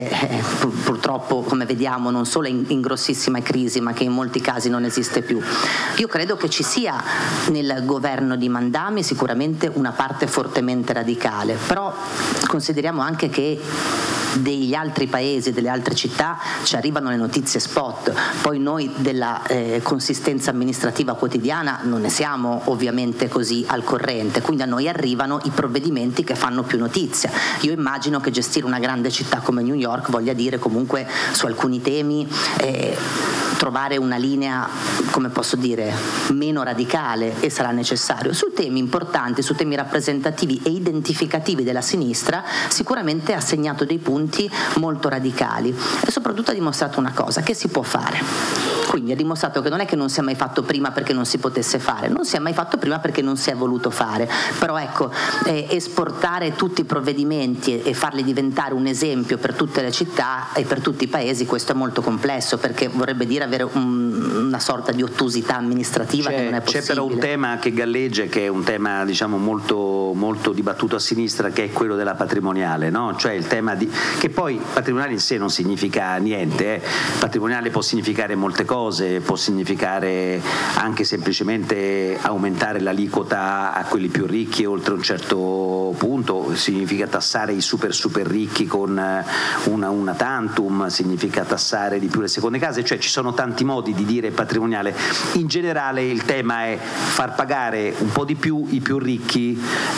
purtroppo, come vediamo, non solo in grossissima crisi, ma che in molti casi non esiste più. Io credo che ci sia nel governo di Mandami sicuramente una parte fortemente radicale, però consideriamo anche che degli altri paesi, delle altre città ci arrivano le notizie spot, poi noi della consistenza amministrativa quotidiana non ne siamo ovviamente così al corrente, quindi a noi arrivano i provvedimenti che fanno più notizia. Io immagino che gestire una grande città come New York voglia dire comunque su alcuni temi trovare una linea, come posso dire, meno radicale, e sarà necessario. Su temi importanti, su temi rappresentativi e identificativi della sinistra sicuramente ha segnato dei punti molto radicali e soprattutto ha dimostrato una cosa, che si può fare. Quindi ha dimostrato che non è che non si è mai fatto prima perché non si potesse fare, non si è mai fatto prima perché non si è voluto fare, però ecco, esportare tutti i provvedimenti e farli diventare un esempio per tutte le città e per tutti i paesi, questo è molto complesso, perché vorrebbe dire avere una sorta di ottusità amministrativa che non è possibile. C'è però un tema che galleggia, che è un tema diciamo molto, molto dibattuto a sinistra, che è quello della patrimoniale, no? Cioè il tema che poi patrimoniale in sé non significa niente, patrimoniale può significare molte cose, può significare anche semplicemente aumentare l'aliquota a quelli più ricchi oltre un certo punto, significa tassare i super ricchi con una tantum, significa tassare di più le seconde case, cioè ci sono tanti modi di dire patrimoniale. In generale il tema è far pagare un po' di più i più ricchi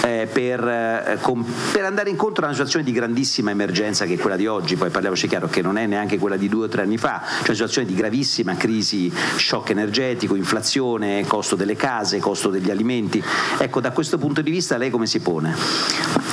per andare incontro a una situazione di grandissima emergenza che è quella di oggi, poi parliamoci chiaro che non è neanche quella di 2 o 3 anni fa, cioè una situazione di gravissima crisi, shock energetico, inflazione, costo delle case, costo degli alimenti. Ecco, da questo punto di vista lei come si pone?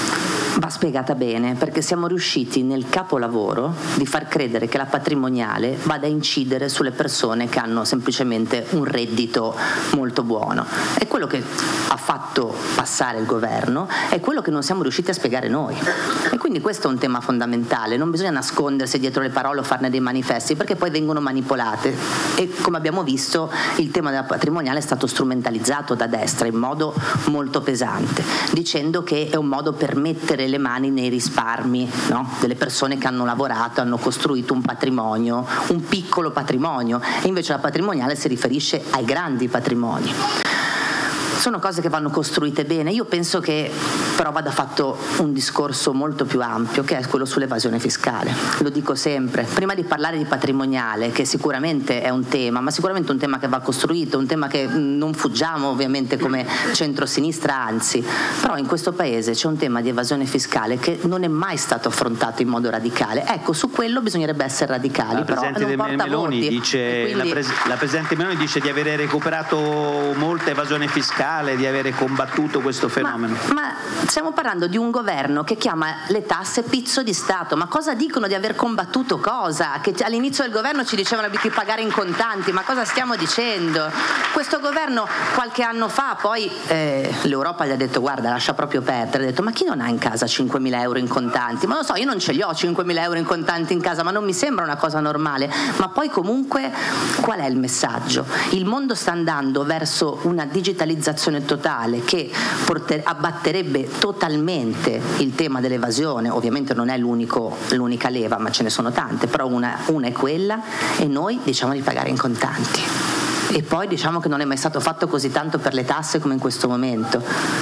Va spiegata bene, perché siamo riusciti nel capolavoro di far credere che la patrimoniale vada a incidere sulle persone che hanno semplicemente un reddito molto buono. È quello che ha fatto passare il governo, è quello che non siamo riusciti a spiegare noi. E quindi questo è un tema fondamentale, non bisogna nascondersi dietro le parole o farne dei manifesti, perché poi vengono manipolate. E come abbiamo visto, il tema della patrimoniale è stato strumentalizzato da destra in modo molto pesante, dicendo che è un modo per mettere le mani nei risparmi, no? Delle persone che hanno lavorato, hanno costruito un patrimonio, un piccolo patrimonio, e invece la patrimoniale si riferisce ai grandi patrimoni. Sono cose che vanno costruite bene. Io penso che però vada fatto un discorso molto più ampio, che è quello sull'evasione fiscale. Lo dico sempre, prima di parlare di patrimoniale, che sicuramente è un tema, ma sicuramente un tema che va costruito, un tema che non fuggiamo ovviamente come centrosinistra, anzi, però in questo paese c'è un tema di evasione fiscale che non è mai stato affrontato in modo radicale. Ecco, su quello bisognerebbe essere radicali, però non porta voti. Quindi la Presidente Meloni dice di avere recuperato molta evasione fiscale, di avere combattuto questo fenomeno. Ma stiamo parlando di un governo che chiama le tasse pizzo di Stato. Ma cosa dicono di aver combattuto cosa? Che all'inizio del governo ci dicevano di pagare in contanti, ma cosa stiamo dicendo? Questo governo qualche anno fa poi l'Europa gli ha detto guarda, lascia proprio perdere, ha detto ma chi non ha in casa 5.000 euro in contanti? Ma lo so, io non ce li ho 5.000 euro in contanti in casa, ma non mi sembra una cosa normale. Ma poi comunque qual è il messaggio? Il mondo sta andando verso una digitalizzazione totale che abbatterebbe totalmente il tema dell'evasione. Ovviamente non è l'unica leva, ma ce ne sono tante, però una è quella, e noi diciamo di pagare in contanti. E poi diciamo che non è mai stato fatto così tanto per le tasse come in questo momento.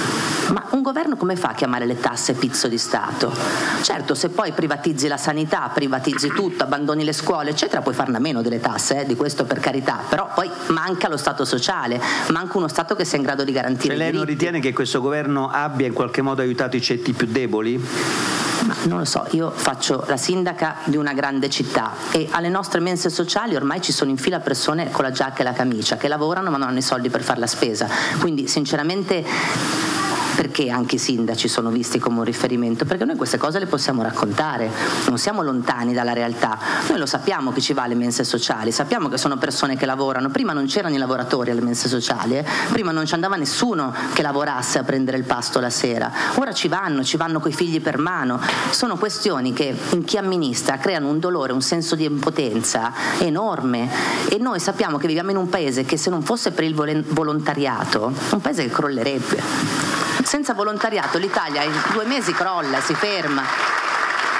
Ma un governo come fa a chiamare le tasse pizzo di Stato? Certo, se poi privatizzi la sanità, privatizzi tutto, abbandoni le scuole, eccetera, puoi farne a meno delle tasse, di questo per carità, però poi manca lo Stato sociale, manca uno Stato che sia in grado di garantire i diritti. Lei non ritiene che questo governo abbia in qualche modo aiutato i ceti più deboli? Ma non lo so, io faccio la sindaca di una grande città e alle nostre mense sociali ormai ci sono in fila persone con la giacca e la camicia che lavorano ma non hanno i soldi per fare la spesa, quindi sinceramente perché anche i sindaci sono visti come un riferimento? Perché noi queste cose le possiamo raccontare, non siamo lontani dalla realtà, noi lo sappiamo che ci va alle mense sociali, sappiamo che sono persone che lavorano, prima non c'erano i lavoratori alle mense sociali, prima non ci andava nessuno che lavorasse a prendere il pasto la sera, ora ci vanno coi figli per mano, sono questioni che in chi amministra creano un dolore, un senso di impotenza enorme, e noi sappiamo che viviamo in un paese che se non fosse per il volontariato, un paese che crollerebbe. Senza volontariato l'Italia in 2 mesi crolla, si ferma.